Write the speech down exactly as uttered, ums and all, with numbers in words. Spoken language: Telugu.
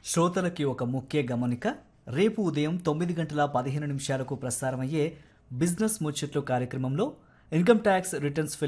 శ్రోతలకి ఒక ముఖ్య గమనిక. రేపు ఉదయం తొమ్మిది గంటల పదిహేను నిమిషాలకు ప్రసారమయ్యే బిజినెస్ ముచ్చట్లు కార్యక్రమంలో ఇన్కమ్ ట్యాక్స్ రిటర్న్స్